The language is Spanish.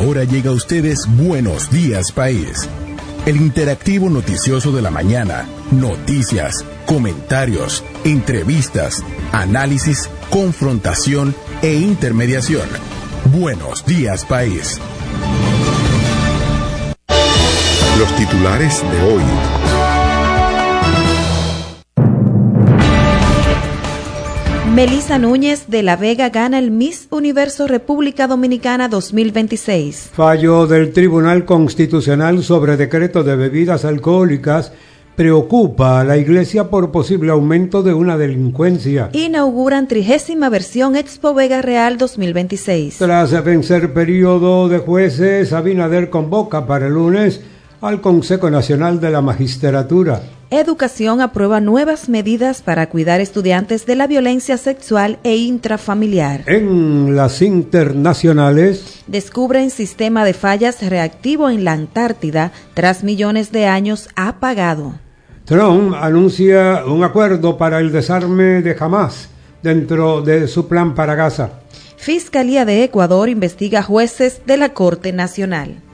Ahora llega a ustedes Buenos Días País, el interactivo noticioso de la mañana. Noticias, comentarios, entrevistas, análisis, confrontación e intermediación. Buenos Días País. Los titulares de hoy. Melissa Núñez de la Vega gana el Miss Universo República Dominicana 2026. Fallo del Tribunal Constitucional sobre decreto de bebidas alcohólicas preocupa a la Iglesia por posible aumento de una delincuencia. Inauguran 30ª versión Expo Vega Real 2026. Tras vencer periodo de jueces, Abinader convoca para el lunes al Consejo Nacional de la Magistratura. Educación aprueba nuevas medidas para cuidar estudiantes de la violencia sexual e intrafamiliar. En las internacionales, descubren sistema de fallas reactivo en la Antártida tras millones de años apagado. Trump anuncia un acuerdo para el desarme de Hamas dentro de su plan para Gaza. Fiscalía de Ecuador investiga jueces de la Corte Nacional.